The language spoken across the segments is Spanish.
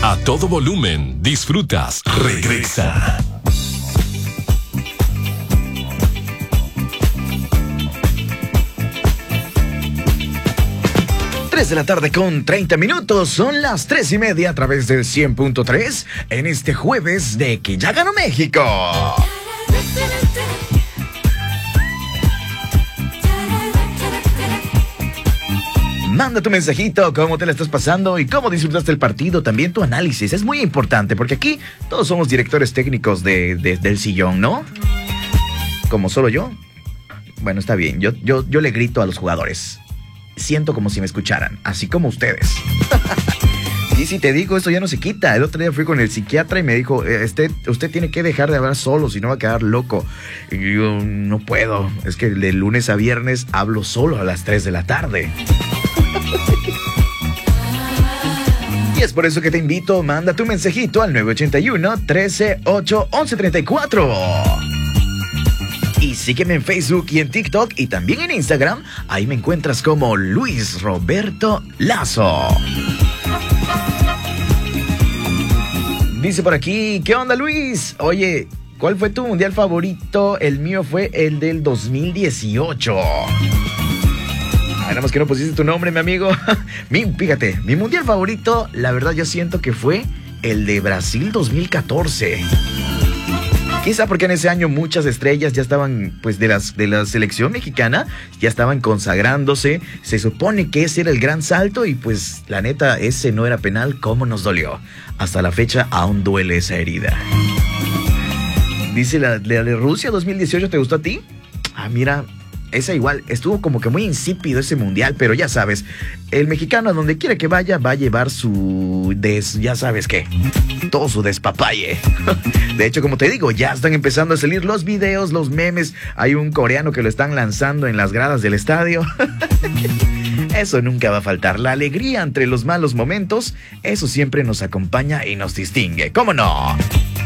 A todo volumen, disfrutas Regresa. 3 de la tarde con 30 minutos, son las 3:30 a través del 100.3 en este jueves de que ya ganó México. Manda tu mensajito, cómo te la estás pasando y cómo disfrutaste el partido, también tu análisis, es muy importante porque aquí todos somos directores técnicos del sillón, ¿no? Como solo yo. Bueno, está bien, yo le grito a los jugadores. Siento como si me escucharan, así como ustedes. Y si te digo, esto ya no se quita. El otro día fui con el psiquiatra y me dijo, usted tiene que dejar de hablar solo, si no va a quedar loco. Y yo, no puedo, es que de lunes a viernes hablo solo a las 3 de la tarde. Y es por eso que te invito, manda tu mensajito al 981-13-8-11-34. Y sígueme en Facebook y en TikTok y también en Instagram. Ahí me encuentras como Luis Roberto Lazo. Dice por aquí, ¿qué onda, Luis? Oye, ¿cuál fue tu mundial favorito? El mío fue el del 2018. Nada más que no pusiste tu nombre, mi amigo. Fíjate, mi mundial favorito, la verdad yo siento que fue el de Brasil 2014. Quizá porque en ese año muchas estrellas ya estaban, pues de la selección mexicana, ya estaban consagrándose. Se supone que ese era el gran salto y pues la neta, ese no era penal. ¿Cómo nos dolió? Hasta la fecha aún duele esa herida. Dice la de Rusia 2018, ¿te gustó a ti? Ah, mira, esa igual, estuvo como que muy insípido ese mundial, pero ya sabes, el mexicano a donde quiera que vaya va a llevar ya sabes qué, todo su despapalle. De hecho, como te digo, ya están empezando a salir los videos, los memes. Hay un coreano que lo están lanzando en las gradas del estadio. Eso nunca va a faltar, la alegría entre los malos momentos, eso siempre nos acompaña y nos distingue, ¿cómo no?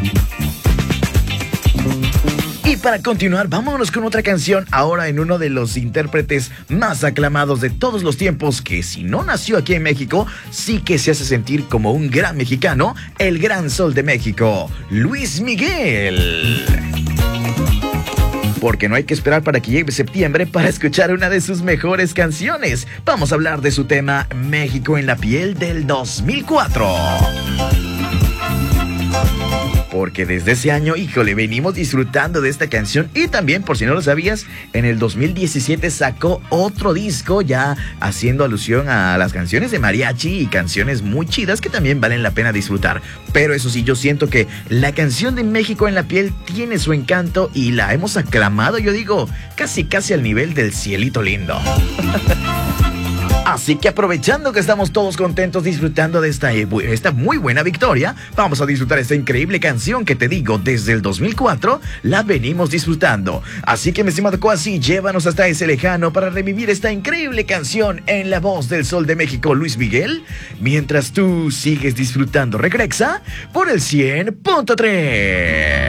Y para continuar, vámonos con otra canción, ahora en uno de los intérpretes más aclamados de todos los tiempos, que si no nació aquí en México, sí que se hace sentir como un gran mexicano, el Gran Sol de México, Luis Miguel. Porque no hay que esperar para que llegue septiembre para escuchar una de sus mejores canciones. Vamos a hablar de su tema México en la piel del 2004. Porque desde ese año, híjole, venimos disfrutando de esta canción. Y también, por si no lo sabías, en el 2017 sacó otro disco ya haciendo alusión a las canciones de mariachi y canciones muy chidas que también valen la pena disfrutar. Pero eso sí, yo siento que la canción de México en la piel tiene su encanto y la hemos aclamado, yo digo, casi al nivel del Cielito Lindo. Así que aprovechando que estamos todos contentos disfrutando de esta muy buena victoria, vamos a disfrutar esta increíble canción que te digo, desde el 2004 la venimos disfrutando. Así que mi estimado Cuasi, llévanos hasta ese lejano para revivir esta increíble canción en la voz del Sol de México, Luis Miguel, mientras tú sigues disfrutando Regresa por el 100.3.